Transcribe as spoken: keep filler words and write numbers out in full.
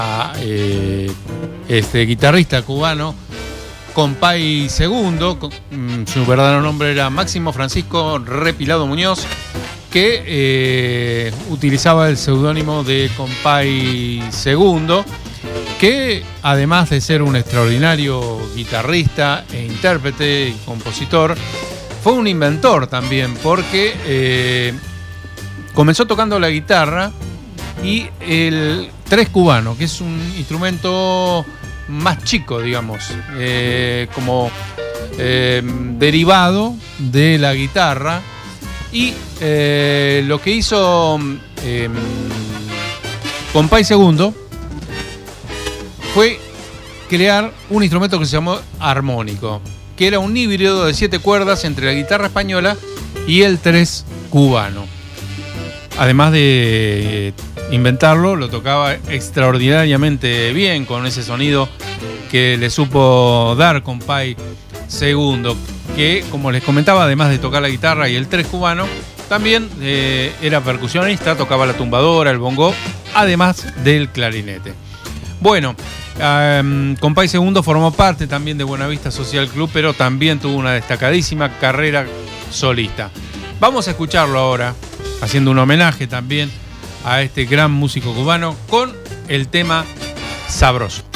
eh, este guitarrista cubano, Compay Segundo, su verdadero nombre era Máximo Francisco Repilado Muñoz, que eh, utilizaba el seudónimo de Compay Segundo, que además de ser un extraordinario guitarrista e intérprete y compositor, fue un inventor también, porque eh, comenzó tocando la guitarra y el tres cubano, que es un instrumento más chico, digamos, eh, como eh, derivado de la guitarra. Y eh, lo que hizo eh, Compay Segundo fue crear un instrumento que se llamó armónico, que era un híbrido de siete cuerdas entre la guitarra española y el tres cubano. Además de inventarlo, lo tocaba extraordinariamente bien, con ese sonido que le supo dar Compay Segundo, que, como les comentaba, además de tocar la guitarra y el tres cubano, también eh, era percusionista, tocaba la tumbadora, el bongo, además del clarinete. Bueno, um, Compay Segundo formó parte también de Buenavista Social Club, pero también tuvo una destacadísima carrera solista. Vamos a escucharlo ahora, haciendo un homenaje también a este gran músico cubano con el tema Sabroso.